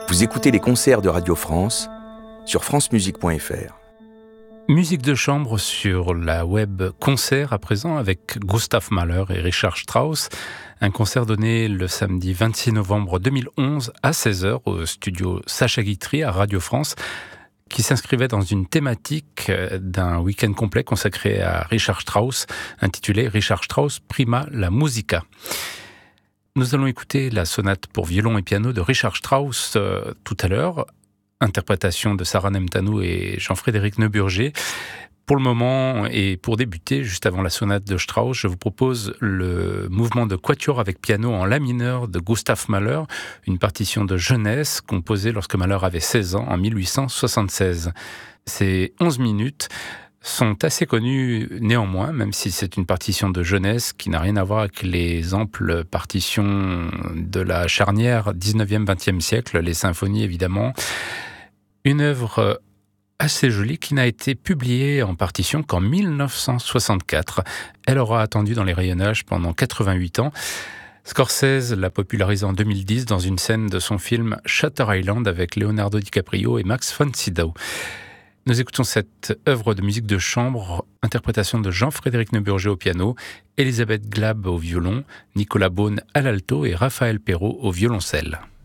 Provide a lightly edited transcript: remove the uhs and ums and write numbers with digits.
Vous écoutez les concerts de Radio France sur francemusique.fr. Musique de chambre sur la web concert à présent avec Gustav Mahler et Richard Strauss. Un concert donné le samedi 26 novembre 2011 à 16h au studio Sacha Guitry à Radio France, qui s'inscrivait dans une thématique d'un week-end complet consacré à Richard Strauss, intitulé Richard Strauss Prima la Musica. Nous allons écouter la sonate pour violon et piano de Richard Strauss tout à l'heure, interprétation de Sarah Nemtanou et Jean-Frédéric Neuburger. Pour le moment, et pour débuter, juste avant la sonate de Strauss, je vous propose le mouvement de quatuor avec piano en la mineur de Gustav Mahler, une partition de jeunesse composée lorsque Mahler avait 16 ans en 1876. Ces 11 minutes sont assez connues néanmoins, même si c'est une partition de jeunesse qui n'a rien à voir avec les amples partitions de la charnière 19e-20e siècle, les symphonies évidemment. Une œuvre assez jolie qui n'a été publiée en partition qu'en 1964. Elle aura attendu dans les rayonnages pendant 88 ans. Scorsese l'a popularisée en 2010 dans une scène de son film Shutter Island avec Leonardo DiCaprio et Max von Sydow. Nous écoutons cette œuvre de musique de chambre, interprétation de Jean-Frédéric Neuburger au piano, Elisabeth Glab au violon, Nicolas Beaune à l'alto et Raphaël Perrault au violoncelle.